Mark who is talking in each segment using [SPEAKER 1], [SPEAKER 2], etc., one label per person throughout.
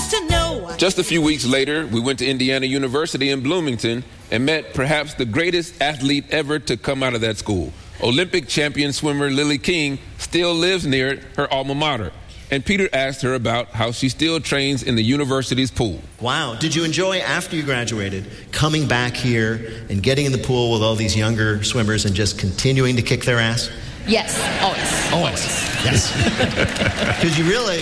[SPEAKER 1] wants to know.
[SPEAKER 2] Just a few weeks later, we went to Indiana University in Bloomington and met perhaps the greatest athlete ever to come out of that school. Olympic champion swimmer Lily King still lives near her alma mater. And Peter asked her about how she still trains in the university's pool.
[SPEAKER 3] Wow. Did you enjoy, after you graduated, coming back here and getting in the pool with all these younger swimmers and just continuing to kick their ass?
[SPEAKER 4] Yes, always.
[SPEAKER 3] Yes. Because you really...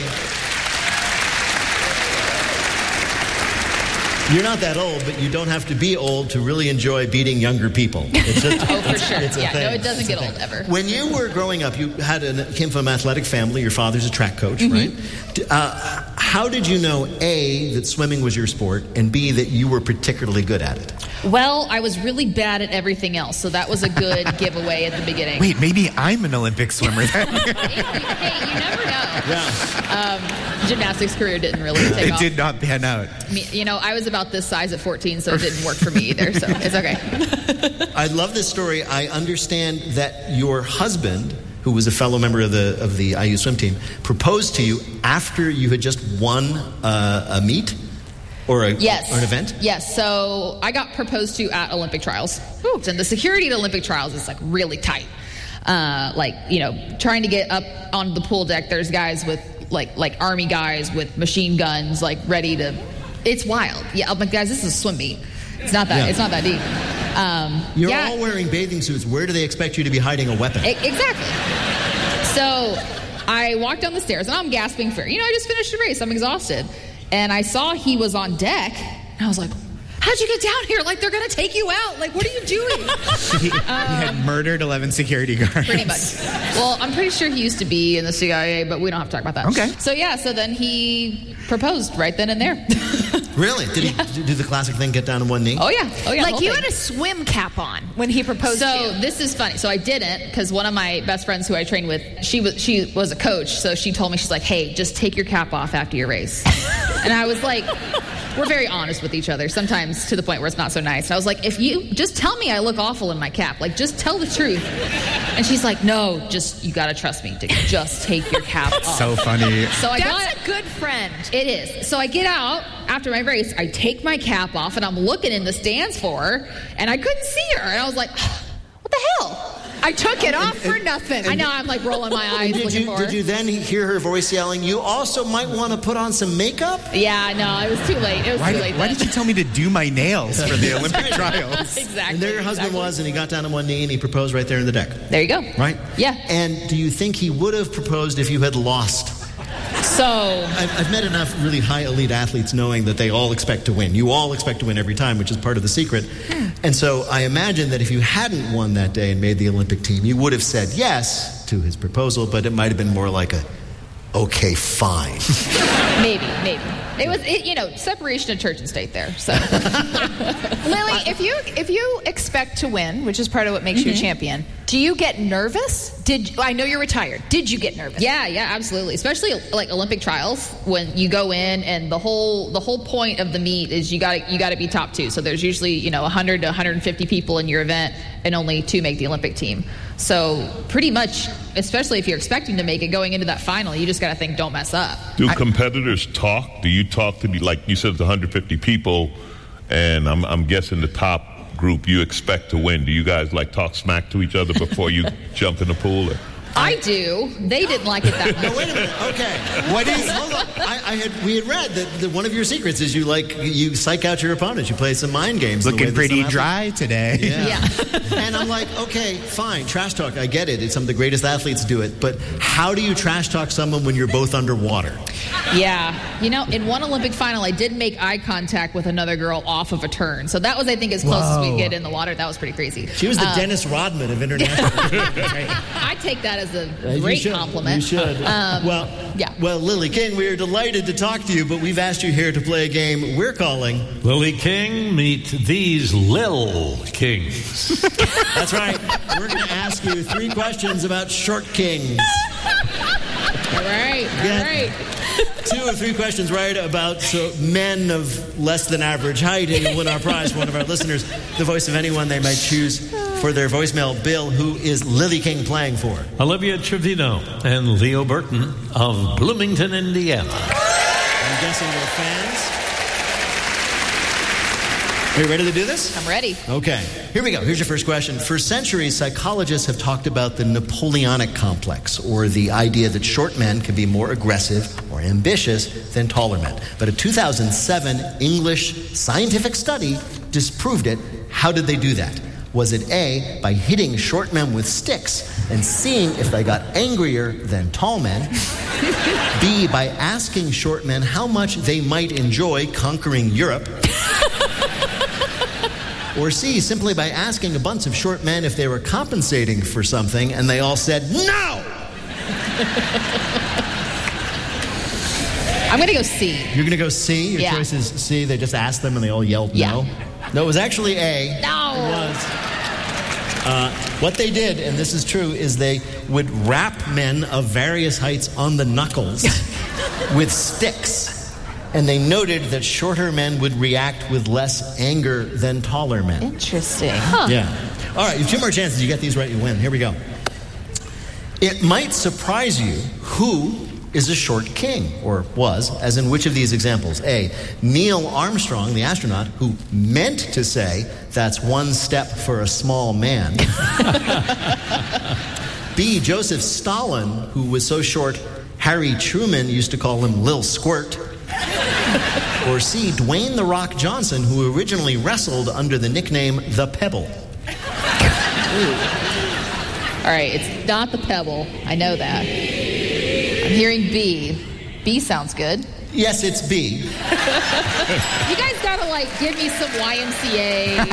[SPEAKER 3] You're not that old, but you don't have to be old to really enjoy beating younger people. It's just,
[SPEAKER 4] for sure.
[SPEAKER 3] It's a thing.
[SPEAKER 4] No, it doesn't get old ever.
[SPEAKER 3] When you were growing up, you came from an athletic family. Your father's a track coach, right? How did you know, A, that swimming was your sport, and B, that you were particularly good at it?
[SPEAKER 4] Well, I was really bad at everything else, so that was a good giveaway at the beginning.
[SPEAKER 5] Wait, maybe I'm an Olympic swimmer then.
[SPEAKER 4] Hey, you never know.
[SPEAKER 3] Yeah.
[SPEAKER 4] Gymnastics career didn't really take off.
[SPEAKER 5] It did not pan out.
[SPEAKER 4] I was about this size at 14, so it didn't work for me either, so it's okay.
[SPEAKER 3] I love this story. I understand that your husband, who was a fellow member of the IU swim team, proposed to you after you had just won a meet? Or an event?
[SPEAKER 4] Yes. So I got proposed to at Olympic trials. And the security at Olympic trials is like really tight. Trying to get up on the pool deck, there's guys with like army guys with machine guns, like ready to. It's wild. Yeah, I'm like, guys, this is a swim meet. It's not that. Yeah. It's not that deep.
[SPEAKER 3] You're all wearing bathing suits. Where do they expect you to be hiding a weapon?
[SPEAKER 4] Exactly. So I walked down the stairs and I'm gasping for air. I just finished a race. I'm exhausted. And I saw he was on deck, and I was like, how'd you get down here? Like, they're going to take you out. Like, what are you doing?
[SPEAKER 5] He had murdered 11 security guards.
[SPEAKER 4] Pretty much. Well, I'm pretty sure he used to be in the CIA, but we don't have to talk about that.
[SPEAKER 5] Okay.
[SPEAKER 4] So then he proposed right then and there.
[SPEAKER 3] Really? Did he do the classic thing, get down on one knee?
[SPEAKER 4] Oh, yeah.
[SPEAKER 1] Like, you had a swim cap on when he proposed to you.
[SPEAKER 4] So this is funny. So I didn't, because one of my best friends who I trained with, she was a coach, so she told me, she's like, hey, just take your cap off after your race. And I was like, we're very honest with each other, sometimes to the point where it's not so nice. And I was like, if you just tell me I look awful in my cap, like, just tell the truth. And she's like, no, you got to trust me to just take your cap off.
[SPEAKER 5] So funny.
[SPEAKER 4] So
[SPEAKER 1] That's a good friend.
[SPEAKER 4] It is. So I get out after my race, I take my cap off, and I'm looking in the stands for her, and I couldn't see her. And I was like, what the hell?
[SPEAKER 1] I took it off for nothing.
[SPEAKER 4] I know, I'm like rolling my eyes looking for her.
[SPEAKER 3] Did you then hear her voice yelling, you also might want to put on some makeup?
[SPEAKER 4] Yeah, no, it was too late.
[SPEAKER 5] Why did you tell me to do my nails for the Olympic trials?
[SPEAKER 4] Exactly.
[SPEAKER 3] And there your husband was, and he got down on one knee, and he proposed right there in the deck.
[SPEAKER 4] There you go.
[SPEAKER 3] Right?
[SPEAKER 4] Yeah.
[SPEAKER 3] And do you think he would have proposed if you had lost?
[SPEAKER 4] So
[SPEAKER 3] I've met enough really high elite athletes knowing that they all expect to win. You all expect to win every time, which is part of the secret. And so I imagine that if you hadn't won that day and made the Olympic team, you would have said yes to his proposal, but it might have been more like a, okay, fine.
[SPEAKER 4] Maybe. It was, separation of church and state there. So,
[SPEAKER 1] Lily, if you expect to win, which is part of what makes you a champion, do you get nervous? I know you're retired. Did you get nervous?
[SPEAKER 4] Yeah, absolutely. Especially like Olympic trials, when you go in and the whole point of the meet is you got to be top two. So there's usually 100 to 150 people in your event, and only 2 make the Olympic team. So pretty much, especially if you're expecting to make it going into that final, you just got to think, don't mess up.
[SPEAKER 6] Do competitors talk? Do you talk to, like you said, it's 150 people, and I'm guessing the top group you expect to win. Do you guys talk smack to each other before you jump in the pool?
[SPEAKER 4] I do. They didn't like it that much.
[SPEAKER 3] No, wait a minute. Okay. Hold on. We had read that one of your secrets is you psych out your opponents. You play some mind games.
[SPEAKER 5] Looking pretty dry today.
[SPEAKER 3] Yeah. And I'm like, okay, fine. Trash talk. I get it. Some of the greatest athletes do it. But how do you trash talk someone when you're both underwater?
[SPEAKER 4] Yeah. In one Olympic final, I did make eye contact with another girl off of a turn. So that was, I think, as close as we'd get in the water. That was pretty crazy.
[SPEAKER 3] She was the Dennis Rodman of international.
[SPEAKER 4] I take that as a great compliment.
[SPEAKER 3] You should. Well, Lily King, we are delighted to talk to you, but we've asked you here to play a game we're calling
[SPEAKER 7] Lily King, meet these Lil Kings.
[SPEAKER 3] That's right. We're going to ask you 3 questions about short kings.
[SPEAKER 4] All right.
[SPEAKER 3] 2 or 3 questions right about men of less than average height, and you'll win our prize for one of our listeners, the voice of anyone they might choose for their voicemail. Bill, who is Lily King playing for?
[SPEAKER 7] Olivia Trevino and Leo Burton of Bloomington, Indiana.
[SPEAKER 3] And guessing they're fans. Are you ready to do this?
[SPEAKER 1] I'm ready.
[SPEAKER 3] Okay, here we go. Here's your first question. For centuries, psychologists have talked about the Napoleonic complex, or the idea that short men can be more aggressive or ambitious than taller men. But a 2007 English scientific study disproved it. How did they do that? Was it A, by hitting short men with sticks and seeing if they got angrier than tall men? B, by asking short men how much they might enjoy conquering Europe? Or C, simply by asking a bunch of short men if they were compensating for something, and they all said, no!
[SPEAKER 4] I'm going to go C.
[SPEAKER 3] You're going to go C? Your choice is C? They just asked them and they all yelled no? No, it was actually A.
[SPEAKER 4] No!
[SPEAKER 3] It was. What they did, and this is true, is they would rap men of various heights on the knuckles with sticks. And they noted that shorter men would react with less anger than taller men.
[SPEAKER 1] Interesting.
[SPEAKER 4] Huh.
[SPEAKER 3] Yeah. All right, you have 2 more chances. You get these right, you win. Here we go. It might surprise you who is a short king, or was, as in which of these examples? A, Neil Armstrong, the astronaut, who meant to say, that's one step for a small man. B, Joseph Stalin, who was so short, Harry Truman used to call him Lil Squirt. Or C, Dwayne "The Rock" Johnson, who originally wrestled under the nickname The Pebble.
[SPEAKER 4] All right, it's not the Pebble. I know that. I'm hearing B. B sounds good.
[SPEAKER 3] Yes, it's B.
[SPEAKER 4] You guys gotta, give me some YMCA.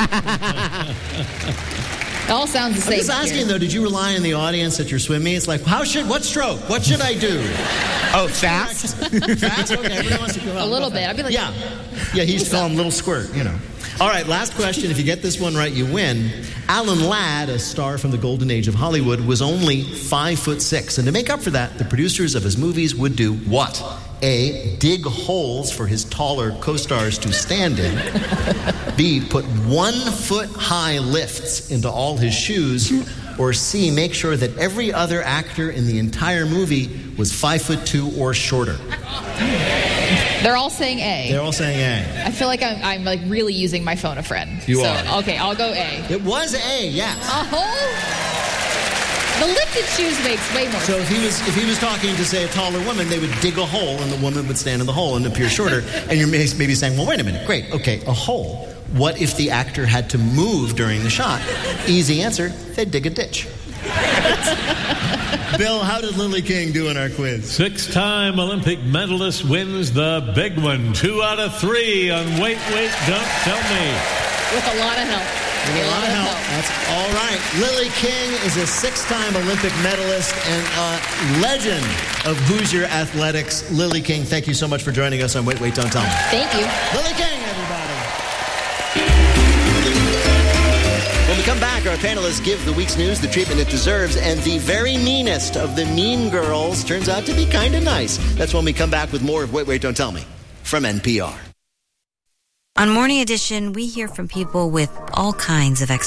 [SPEAKER 4] It all sounds the same.
[SPEAKER 3] I'm just asking, though, did you rely on the audience at your swim meet? It's like, what stroke? What should I do?
[SPEAKER 5] Oh, fast?
[SPEAKER 3] Fast? Okay, everyone wants to go out.
[SPEAKER 4] A little bit. I'd be like,
[SPEAKER 3] Yeah, he used to call him Little Squirt, All right, last question. If you get this one right, you win. Alan Ladd, a star from the golden age of Hollywood, was only 5'6". And to make up for that, the producers of his movies would do what? A, dig holes for his taller co-stars to stand in. B, put 1-foot-high lifts into all his shoes. Or C, make sure that every other actor in the entire movie was 5'2" or shorter.
[SPEAKER 4] They're all saying A.
[SPEAKER 3] They're all saying A.
[SPEAKER 4] I feel like I'm really using my phone a friend.
[SPEAKER 3] You are.
[SPEAKER 4] Okay, I'll go A.
[SPEAKER 3] It was A, yes.
[SPEAKER 4] The lifted shoes makes way more
[SPEAKER 3] So
[SPEAKER 4] sense.
[SPEAKER 3] if he was talking to, say, a taller woman, they would dig a hole and the woman would stand in the hole and appear shorter. And you're maybe saying, well, wait a minute. Great. Okay, a hole. What if the actor had to move during the shot? Easy answer. They'd dig a ditch. Bill, how did Lily King do in our quiz?
[SPEAKER 7] 6-time Olympic medalist wins the big one. 2 out of 3 on Wait, Don't Tell Me.
[SPEAKER 4] With a lot of help.
[SPEAKER 3] With a lot of help. That's all right. Lily King is a 6-time Olympic medalist and a legend of Hoosier athletics. Lily King, thank you so much for joining us on Wait, Don't Tell Me.
[SPEAKER 4] Thank you.
[SPEAKER 3] Lily King, everybody. When we come back, our panelists give the week's news the treatment it deserves, and the very meanest of the mean girls turns out to be kind of nice. That's when we come back with more of Wait, Don't Tell Me from NPR.
[SPEAKER 8] On Morning Edition, we hear from people with all kinds of